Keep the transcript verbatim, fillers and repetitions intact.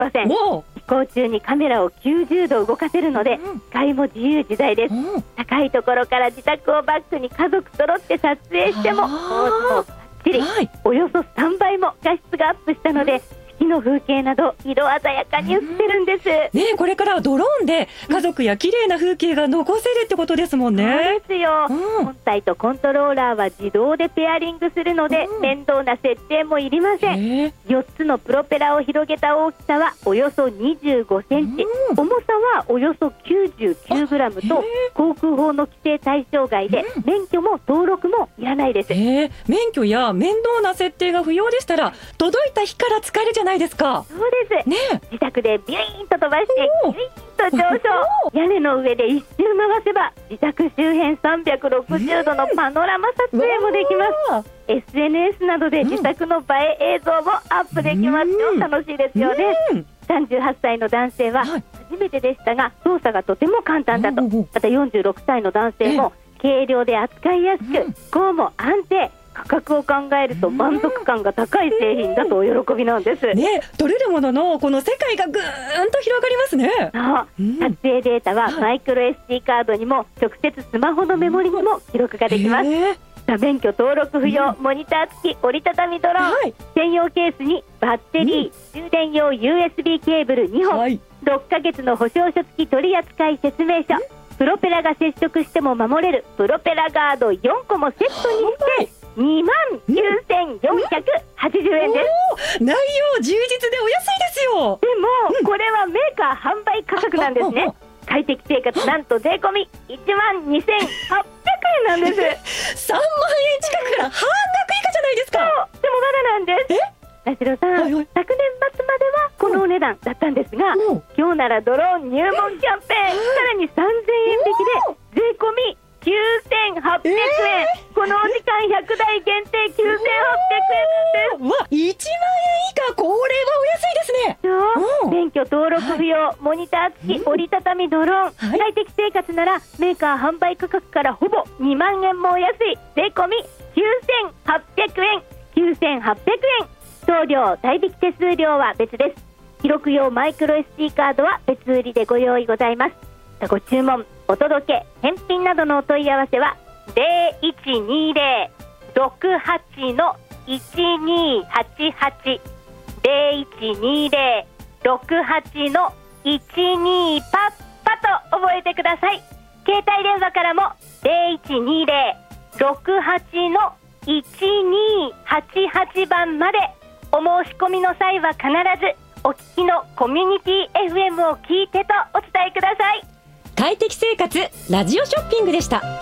ません。飛行中にカメラをきゅうじゅうど動かせるので、視界も自由自在です。高いところから自宅をバックに家族揃って撮影してもポーズもバッチリ、はい、およそさんばいも画質がアップしたので、四季の風景など色鮮やかに映ってるんです、 ね、これからはドローンで家族や綺麗な風景が残せるってことですもんね。 そうですよ、うん、本体とコントローラーは自動でペアリングするので、うん、面倒な設定もいりません。よっつのプロペラを広げた大きさはおよそにじゅうごセンチ、うん、重さはおよそきゅうじゅうきゅうグラムと航空法の規制対象外で、うん、免許も登録もいらないです。 免許や面倒な設定が不要でしたら届いた日から使えるじゃないですか。 そうです、ね、自宅でビューンと飛ばしてビューンと上昇屋根の上で一周回せば自宅周辺さんびゃくろくじゅうどのパノラマ撮影もできます。 エスエヌエス などで自宅の映え映像もアップできますよ。楽しいですよね。さんじゅうはっさいの男性は初めてでしたが操作がとても簡単だと。またよんじゅうろくさいの男性も軽量で扱いやすく飛行も安定、価格を考えると満足感が高い製品だとお喜びなんです、 ね、取れるもののこの世界がぐーんと広がりますね。 そう、うん、撮影データはマイクロ エスディー カードにも直接スマホのメモリにも記録ができます。免許登録不要、うん、モニター付き折りたたみドローン、はい、専用ケースにバッテリー、うん、充電用 ユーエスビー ケーブルにほん、はい、ろっかげつの保証書付き取扱説明書、うん、プロペラが接触しても守れるプロペラガードよんこもセットにしてにまんきゅうせんよんひゃくはちじゅうえんです。 内容充実でお安いですよ。 でも、うん、これはメーカー販売価格なんですね。快適生活なんと税込みいちまんにせんはっぴゃくえんなんですさんまんえん近くから半額以下じゃないですか。 そうでもまだなんです。田代さん、はいはい、昨年末まではこのお値段だったんですが、うん、今日ならドローン入門キャンペーン、さらにさんぜんえん引きで税込みきゅうせんはっぴゃくえん、えー、このお時間ひゃくだい限定きゅうせんはっぴゃくえんです。 わ、いちまんえん以下、これはお安いですね。 そう、免許登録不要、はい、モニター付き折りたたみドローン、はい、快適生活ならメーカー販売価格からほぼにまんえんもお安い税込みきゅうせんはっぴゃくえん、きゅうせんはっぴゃくえん、送料代引き手数料は別です。記録用マイクロ エスディー カードは別売りでご用意ございます。ご注文、お届け、返品などのお問い合わせは ゼロいちにゼロ ろくはち のいちにはちはち ゼロいちにゼロ ろくはち のいちにパッパと覚えてください。携帯電話からもゼロいちにゼロ ろくはち のいちにはちはちばんまでお申し込みの際は必ずお聞きのコミュニティ エフエム を聞いてとお伝えください。 快適生活ラジオショッピングでした。